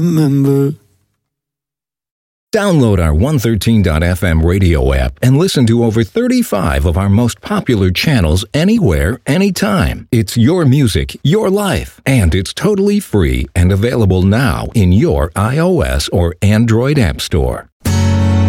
Remember. Download our 113.fm radio app and listen to over 35 of our most popular channels anywhere, anytime. It's your music, your life, and it's totally free and available now in your iOS or Android app store.